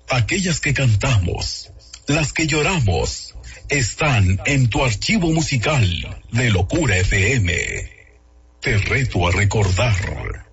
aquellas que cantamos, las que lloramos, están en tu archivo musical de Locura FM. Te reto a recordar.